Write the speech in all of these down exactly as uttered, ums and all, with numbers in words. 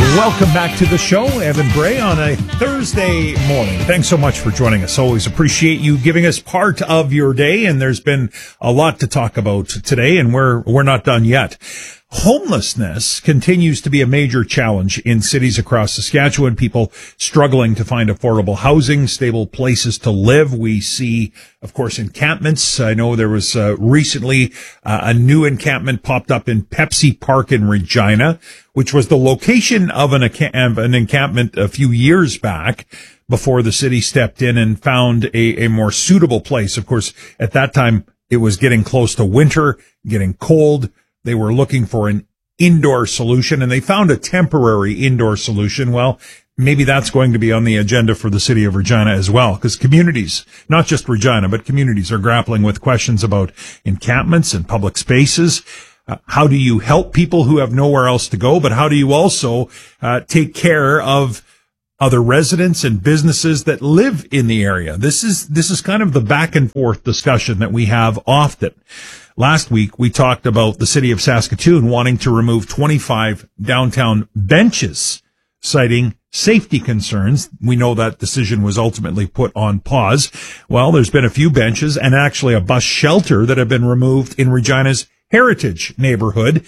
Welcome back to the show, Evan Bray, on a Thursday morning. Thanks so much for joining us. Always appreciate you giving us part of your day, and there's been a lot to talk about today, and we're we're not done yet. Homelessness continues to be a major challenge in cities across Saskatchewan. People struggling to find affordable housing, stable places to live. We see, of course, encampments. I know there was uh, recently uh, a new encampment popped up in Pepsi Park in Regina, which was the location of an, of an encampment a few years back before the city stepped in and found a, a more suitable place. Of course, at that time, it was getting close to winter, getting cold. They were looking for an indoor solution, and they found a temporary indoor solution. Well, maybe that's going to be on the agenda for the city of Regina as well, because communities, not just Regina, but communities are grappling with questions about encampments and public spaces. Uh, how do you help people who have nowhere else to go, but how do you also uh, take care of other residents and businesses that live in the area? This is this is kind of the back and forth discussion that we have often. Last week, we talked about the city of Saskatoon wanting to remove twenty-five downtown benches, citing safety concerns. We know that decision was ultimately put on pause. Well, there's been a few benches and actually a bus shelter that have been removed in Regina's Heritage neighborhood.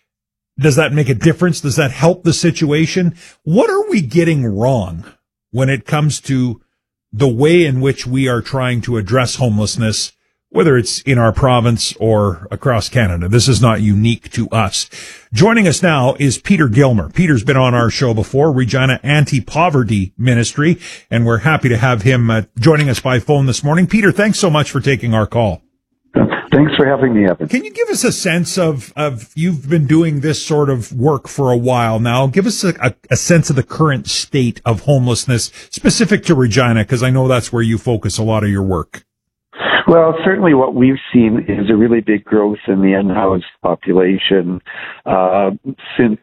Does that make a difference? Does that help the situation? What are we getting wrong when it comes to the way in which we are trying to address homelessness, whether it's in our province or across Canada? This is not unique to us. Joining us now is Peter Gilmer. Peter's been on our show before, Regina Anti-Poverty Ministry, and we're happy to have him uh, joining us by phone this morning. Peter, thanks so much for taking our call. Thanks for having me, Evan. Can you give us a sense of, of you've been doing this sort of work for a while now. Give us a, a, a sense of the current state of homelessness specific to Regina, because I know that's where you focus a lot of your work. Well, certainly what we've seen is a really big growth in the unhoused population uh, since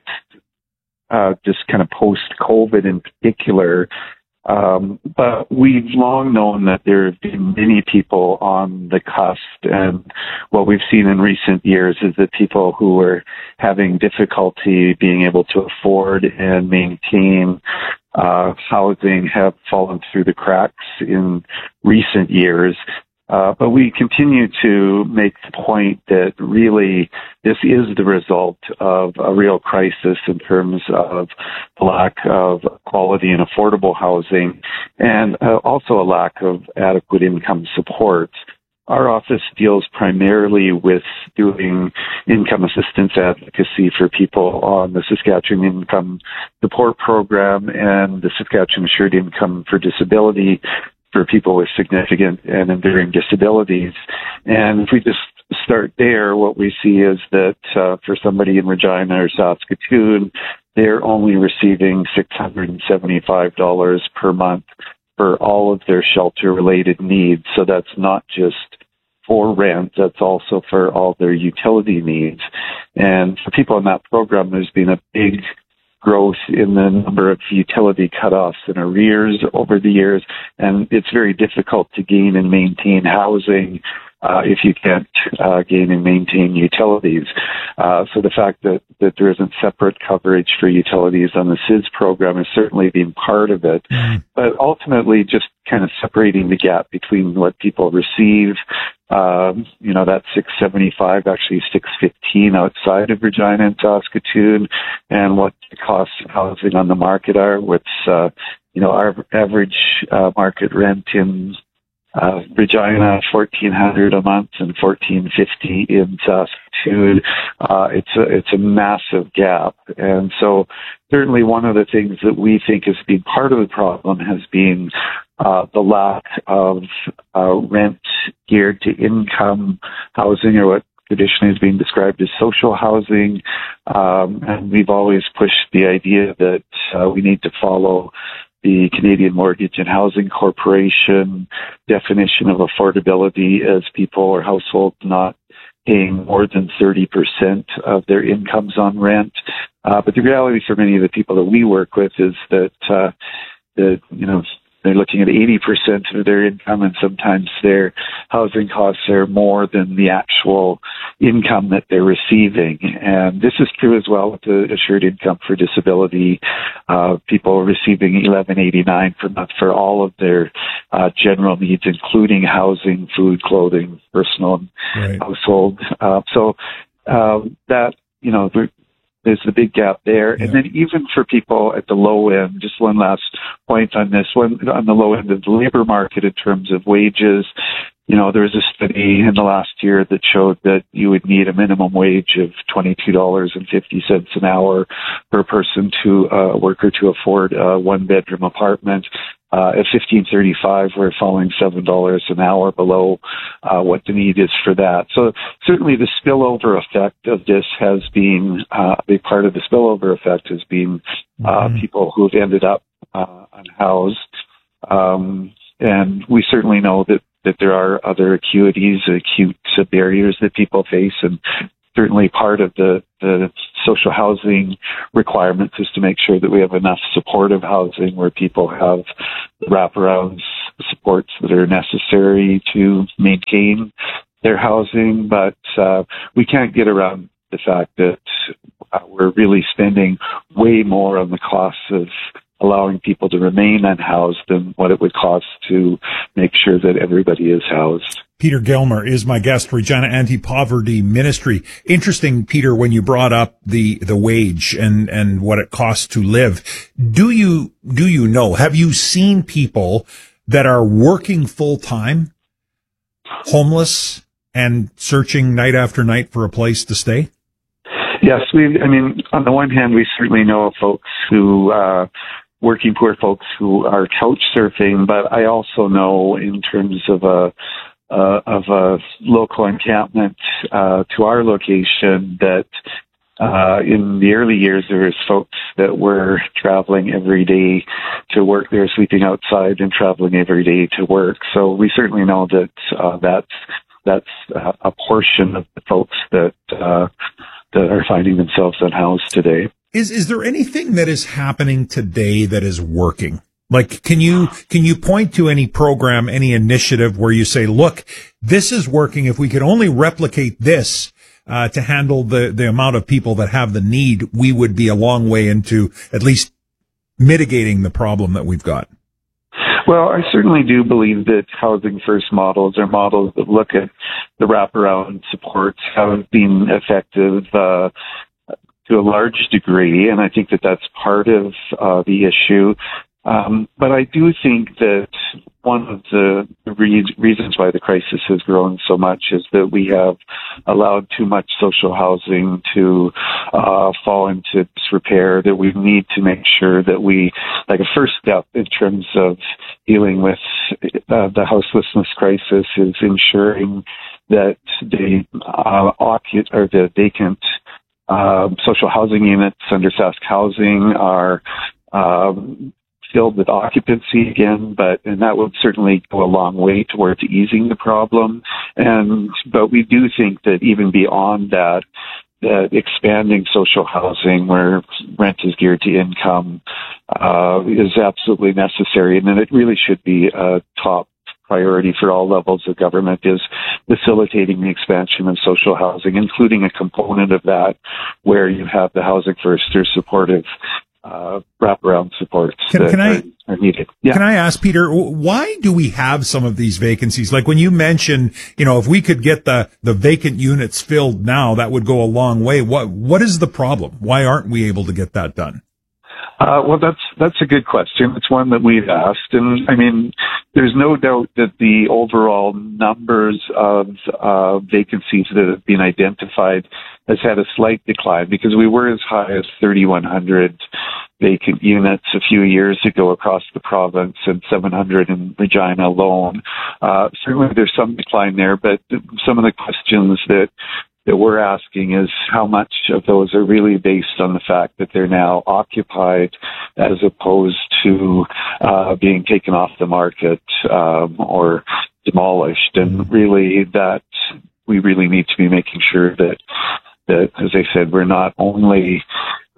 uh, just kind of post-COVID in particular. Um, but we've long known that there have been many people on the cusp, and what we've seen in recent years is that people who were having difficulty being able to afford and maintain uh, housing have fallen through the cracks in recent years. Uh, but we continue to make the point that really this is the result of a real crisis in terms of the lack of quality and affordable housing, and uh, also a lack of adequate income support. Our office deals primarily with doing income assistance advocacy for people on the Saskatchewan Income Support Program and the Saskatchewan Assured Income for Disability for people with significant and enduring disabilities. And if we just start there, what we see is that uh, for somebody in Regina or Saskatoon, they're only receiving six hundred seventy-five dollars per month for all of their shelter-related needs. So that's not just for rent, that's also for all their utility needs. And for people in that program, there's been a big growth in the number of utility cutoffs and arrears over the years, and it's very difficult to gain and maintain housing uh, if you can't uh, gain and maintain utilities. Uh, so the fact that, that there isn't separate coverage for utilities on the S I D S program has certainly been part of it. Mm-hmm. But ultimately, just kind of separating the gap between what people receive, um, you know, that six seventy-five, actually six fifteen outside of Regina and Saskatoon, and what the costs of housing on the market are. What's, uh, you know, our average uh, market rent in uh, Regina, fourteen hundred a month, and fourteen fifty in Saskatoon. Uh, it's a, it's a massive gap. And so certainly one of the things that we think has been part of the problem has been uh, the lack of uh, rent geared to income housing, or what traditionally has been described as social housing. Um, and we've always pushed the idea that uh, we need to follow the Canadian Mortgage and Housing Corporation definition of affordability as people or households not paying more than thirty percent of their incomes on rent. Uh, but the reality for many of the people that we work with is that, uh, the, you know, they're looking at eighty percent of their income, and sometimes their housing costs are more than the actual income that they're receiving. And this is true as well with the Assured Income for Disability. Uh, people receiving eleven eighty-nine per month for all of their uh, general needs, including housing, food, clothing, personal right. household. Uh, so uh, that, you know, there's the big gap there. Yeah. And then even for people at the low end, just one last point on this one, on the low end of the labor market in terms of wages, you know, there was a study in the last year that showed that you would need a minimum wage of twenty-two dollars and fifty cents an hour per person to uh, work or to afford a one-bedroom apartment. Uh, at fifteen thirty-five, we're falling seven dollars an hour below uh, what the need is for that. So certainly the spillover effect of this has been, uh, a big part of the spillover effect has been uh, mm-hmm. people who've ended up uh, unhoused. Um, and we certainly know that, that there are other acuities, acute barriers that people face, and certainly part of the, the social housing requirements is to make sure that we have enough supportive housing where people have wraparound supports that are necessary to maintain their housing. But uh, we can't get around the fact that uh, we're really spending way more on the costs of allowing people to remain unhoused than what it would cost to make sure that everybody is housed. Peter Gilmer is my guest, Regina Anti-Poverty Ministry. Interesting, Peter, when you brought up the, the wage and, and what it costs to live. Do you, do you know, have you seen people that are working full time, homeless, and searching night after night for a place to stay? Yes, we, I mean, on the one hand, we certainly know of folks who, uh, working poor folks who are couch surfing, but I also know in terms of a, Uh, of a local encampment uh, to our location that uh, in the early years there was folks that were traveling every day to work. They were sleeping outside and traveling every day to work. So we certainly know that uh, that's that's uh, a portion of the folks that uh, that are finding themselves unhoused today. Is is there anything that is happening today that is working? Like, can you, can you point to any program, any initiative where you say, look, this is working. If we could only replicate this, uh, to handle the, the amount of people that have the need, we would be a long way into at least mitigating the problem that we've got. Well, I certainly do believe that housing first models are models that look at the wraparound supports have been effective, uh, to a large degree. And I think that that's part of, uh, the issue. Um, but I do think that one of the re- reasons why the crisis has grown so much is that we have allowed too much social housing to uh, fall into disrepair, that we need to make sure that we, like a first step in terms of dealing with uh, the houselessness crisis is ensuring that the uh, occup- or the vacant uh, social housing units under Sask Housing are um, filled with occupancy again, but, and that would certainly go a long way towards easing the problem. And, but we do think that even beyond that, that expanding social housing where rent is geared to income, uh, is absolutely necessary. And then it really should be a top priority for all levels of government is facilitating the expansion of social housing, including a component of that where you have the housing first or supportive uh, wraparound supports can, that can I, are, are needed. Yeah. Can I ask, Peter, why do we have some of these vacancies? Like when you mentioned, you know, if we could get the, the vacant units filled now, that would go a long way. What, what is the problem? Why aren't we able to get that done? Uh, well, that's, that's a good question. It's one that we've asked. And I mean, there's no doubt that the overall numbers of, uh, vacancies that have been identified has had a slight decline because we were as high as thirty-one hundred vacant units a few years ago across the province and seven hundred in Regina alone. Uh, certainly there's some decline there, but some of the questions that that we're asking is how much of those are really based on the fact that they're now occupied as opposed to uh, being taken off the market um, or demolished. And really that we really need to be making sure that, that, as I said, we're not only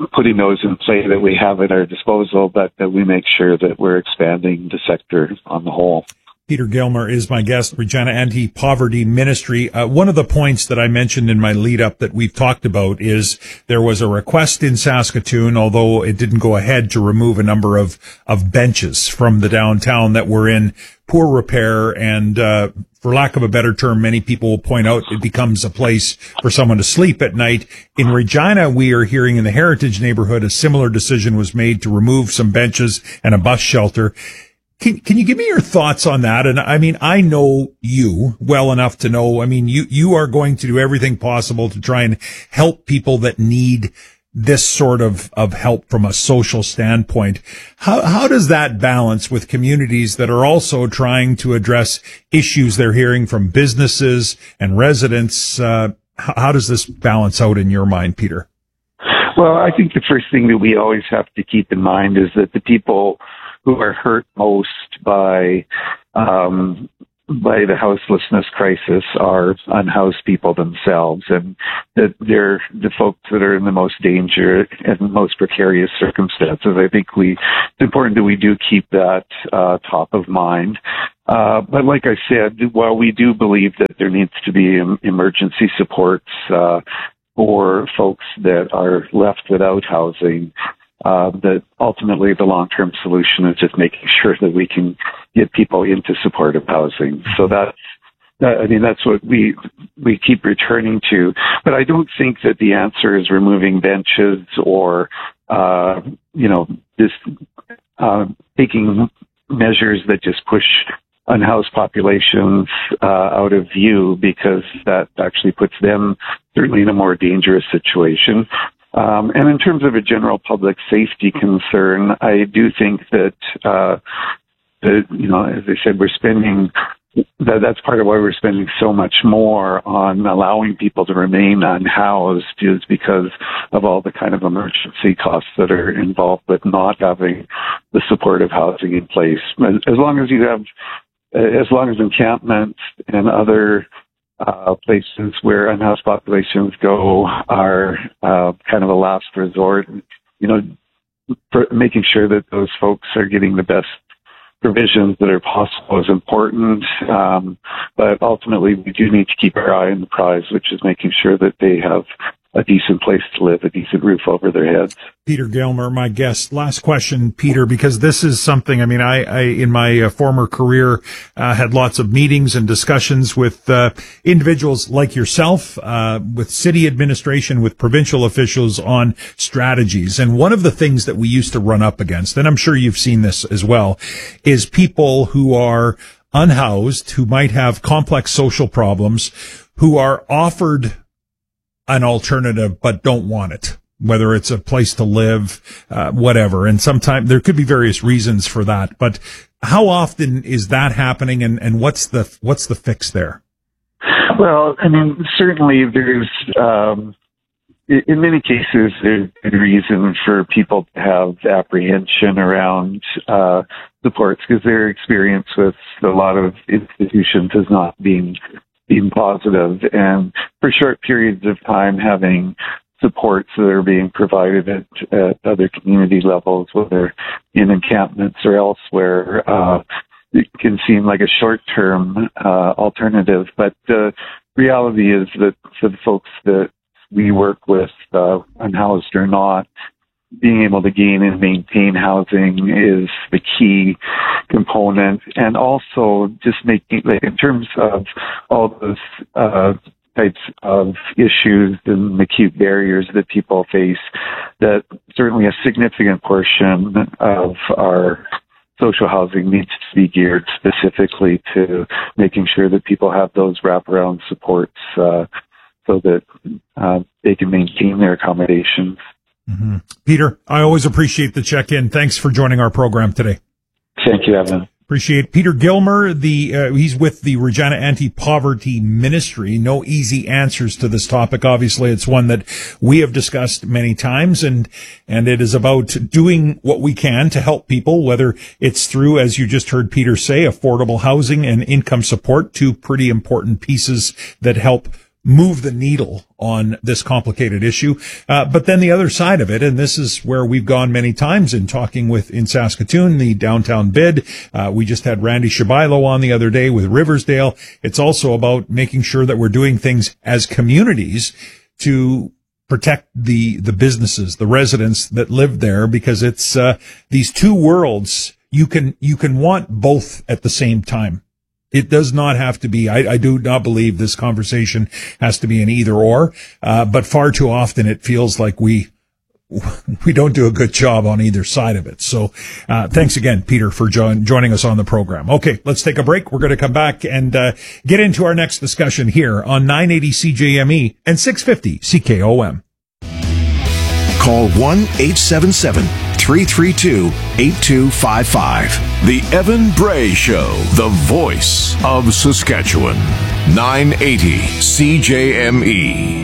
putting those in play that we have at our disposal, but that we make sure that we're expanding the sector on the whole. Peter Gilmer is my guest, Regina Anti-Poverty Ministry. Uh, one of the points that I mentioned in my lead up that we've talked about is there was a request in Saskatoon, although it didn't go ahead, to remove a number of, of benches from the downtown that were in poor repair. And, uh, for lack of a better term, many people will point out it becomes a place for someone to sleep at night. In Regina, we are hearing in the Heritage neighborhood, a similar decision was made to remove some benches and a bus shelter. Can, can you give me your thoughts on that? And I mean, I know you well enough to know, I mean, you, you are going to do everything possible to try and help people that need this sort of, of help from a social standpoint. How, how does that balance with communities that are also trying to address issues they're hearing from businesses and residents? Uh, how, how does this balance out in your mind, Peter? Well, I think the first thing that we always have to keep in mind is that the people who are hurt most by um, by the houselessness crisis are unhoused people themselves, and that they're the folks that are in the most danger and most precarious circumstances. I think we it's important that we do keep that uh, top of mind. Uh, but like I said, while we do believe that there needs to be emergency supports uh, for folks that are left without housing, Uh, that ultimately the long-term solution is just making sure that we can get people into supportive housing. So that, that, I mean, that's what we, we keep returning to. But I don't think that the answer is removing benches or, uh, you know, just, uh, taking measures that just push unhoused populations, uh, out of view, because that actually puts them certainly in a more dangerous situation. Um, and in terms of a general public safety concern, I do think that, uh, that, you know, as I said, we're spending, that, that's part of why we're spending so much more on allowing people to remain unhoused, is because of all the kind of emergency costs that are involved with not having the supportive housing in place. As long as you have, as long as encampments and other Uh, places where unhoused populations go are uh, kind of a last resort, you know, for making sure that those folks are getting the best provisions that are possible is important. Um, but ultimately, we do need to keep our eye on the prize, which is making sure that they have a decent place to live, a decent roof over their heads. Peter Gilmer, my guest. Last question, Peter, because this is something, I mean, I, I in my uh, former career, uh, had lots of meetings and discussions with, uh, individuals like yourself, uh, with city administration, with provincial officials on strategies. And one of the things that we used to run up against, and I'm sure you've seen this as well, is people who are unhoused, who might have complex social problems, who are offered an alternative but don't want it, whether it's a place to live, uh, whatever. And sometimes there could be various reasons for that. But how often is that happening, and, and what's the what's the fix there? Well, I mean, certainly there's, um, in many cases, there's a reason for people to have apprehension around uh, supports, because their experience with a lot of institutions has not been being positive, and for short periods of time having supports that are being provided at, at other community levels, whether in encampments or elsewhere, uh, it can seem like a short-term uh, alternative. But the reality is that for the folks that we work with, uh, unhoused or not, being able to gain and maintain housing is the key component. And also just making, like, in terms of all those uh, types of issues and acute barriers that people face, that certainly a significant portion of our social housing needs to be geared specifically to making sure that people have those wraparound supports uh, so that uh, they can maintain their accommodations. Mm-hmm. Peter, I always appreciate the check-in. Thanks for joining our program today. Thank you, Evan. Appreciate Peter Gilmer. The uh, he's with the Regina Anti-Poverty Ministry. No easy answers to this topic. Obviously, it's one that we have discussed many times, and and it is about doing what we can to help people, whether it's through, as you just heard Peter say, affordable housing and income support, two pretty important pieces that help move the needle on this complicated issue. Uh, but then the other side of it, and this is where we've gone many times in talking with, in Saskatoon, the downtown bid. Uh, we just had Randy Shabailo on the other day with Riversdale. It's also about making sure that we're doing things as communities to protect the, the businesses, the residents that live there, because it's, uh, these two worlds, you can, you can want both at the same time. It does not have to be. I, I do not believe this conversation has to be an either or, uh, but far too often it feels like we, we don't do a good job on either side of it. So, uh, thanks again, Peter, for jo- joining us on the program. Okay, let's take a break. We're going to come back and, uh, get into our next discussion here on nine eighty C J M E and six fifty C K O M. Call one eight seven seven, three three two, eight two five five. The Evan Bray Show, the voice of Saskatchewan. nine eighty C J M E.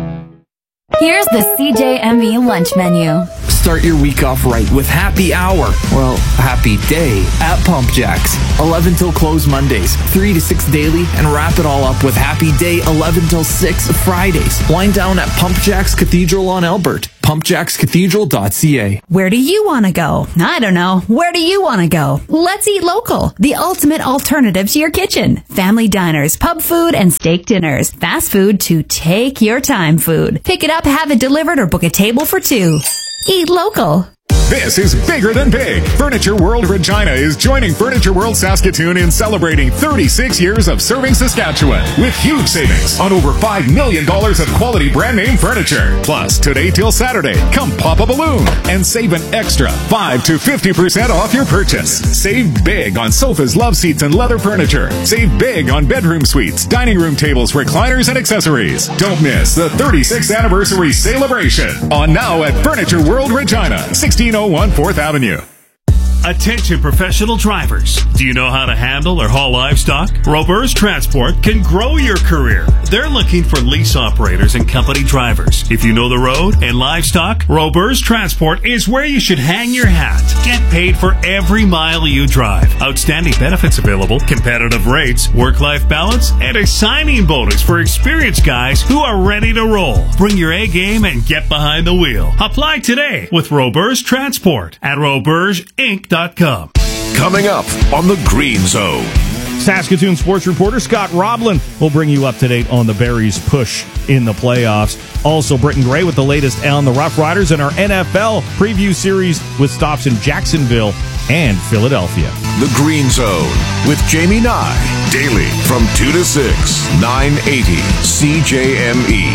Here's the C J M E lunch menu. Start your week off right with Happy Hour, well, Happy Day at Pump Jacks. eleven till close Mondays, three to six daily, and wrap it all up with Happy Day eleven till six Fridays. Wind down at Pump Jacks Cathedral on Elbert. pump jacks cathedral dot c a. Where do you want to go? I don't know. Where do you want to go? Let's eat local. The ultimate alternative to your kitchen. Family diners, pub food, and steak dinners. Fast food to take your time food. Pick it up, have it delivered, or book a table for two. Eat local. This is bigger than big. Furniture World Regina is joining Furniture World Saskatoon in celebrating thirty-six years of serving Saskatchewan with huge savings on over five million dollars of quality brand name furniture. Plus, today till Saturday, come pop a balloon and save an extra five to fifty percent off your purchase. Save big on sofas, love seats, and leather furniture. Save big on bedroom suites, dining room tables, recliners, and accessories. Don't miss the thirty-sixth anniversary celebration on now at Furniture World Regina, sixteen oh one fourth Avenue. Attention professional drivers. Do you know how to handle or haul livestock? Roberts Transport can grow your career. They're looking for lease operators and company drivers. If you know the road and livestock, Roberts Transport is where you should hang your hat. Get paid for every mile you drive. Outstanding benefits available, competitive rates, work-life balance, and a signing bonus for experienced guys who are ready to roll. Bring your A game and get behind the wheel. Apply today with Roberts Transport at roberts inc dot com. Coming up on the Green Zone. Saskatoon sports reporter Scott Roblin will bring you up to date on the Berries' push in the playoffs. Also, Britton Gray with the latest on the Rough Riders and our N F L preview series with stops in Jacksonville and Philadelphia. The Green Zone with Jamie Nye. Daily from two to six, nine eighty C J M E.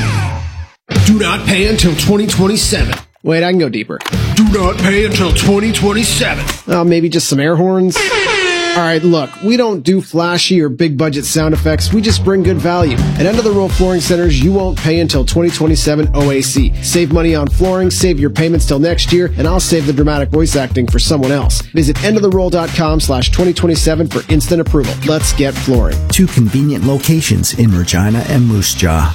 Do not pay until twenty twenty-seven. Wait, I can go deeper. Do not pay until twenty twenty-seven. Oh, maybe just some air horns? All right, look, we don't do flashy or big budget sound effects. We just bring good value. At End of the Row Flooring Centers, you won't pay until twenty twenty-seven O A C. Save money on flooring, save your payments till next year, and I'll save the dramatic voice acting for someone else. Visit end of the roll dot com slash twenty twenty-seven for instant approval. Let's get flooring. Two convenient locations in Regina and Moose Jaw.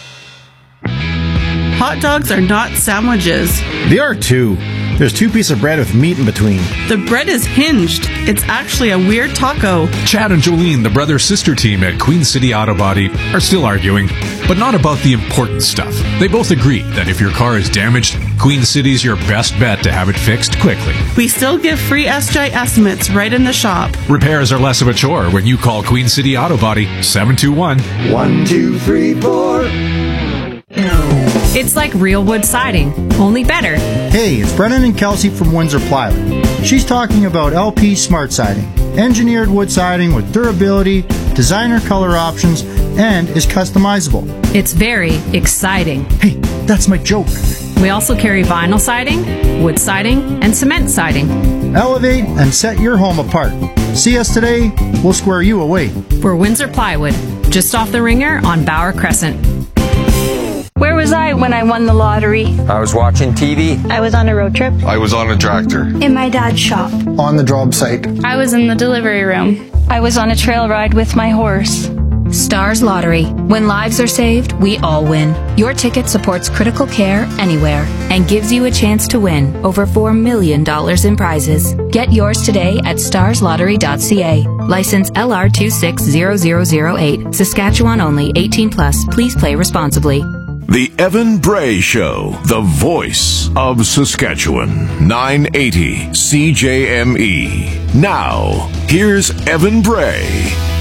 Hot dogs are not sandwiches. They are too. There's two pieces of bread with meat in between. The bread is hinged. It's actually a weird taco. Chad and Jolene, the brother-sister team at Queen City Auto Body, are still arguing, but not about the important stuff. They both agree that if your car is damaged, Queen City's your best bet to have it fixed quickly. We still give free S J estimates right in the shop. Repairs are less of a chore when you call Queen City Auto Body, seven two one, one two three four. It's like real wood siding, only better. Hey, it's Brennan and Kelsey from Windsor Plywood. She's talking about L P Smart Siding. Engineered wood siding with durability, designer color options, and is customizable. It's very exciting. Hey, that's my joke. We also carry vinyl siding, wood siding, and cement siding. Elevate and set your home apart. See us today, we'll square you away. We're Windsor Plywood, just off the Ringer on Bauer Crescent. Where was I when I won the lottery? I was watching T V. I was on a road trip. I was on a tractor. In my dad's shop. On the job site. I was in the delivery room. I was on a trail ride with my horse. Stars Lottery. When lives are saved, we all win. Your ticket supports critical care anywhere and gives you a chance to win over four million dollars in prizes. Get yours today at stars lottery dot c a. License L R two six zero zero zero eight. Saskatchewan only. eighteen plus. Please play responsibly. The Evan Bray Show, the voice of Saskatchewan. nine eighty C J M E. Now, here's Evan Bray.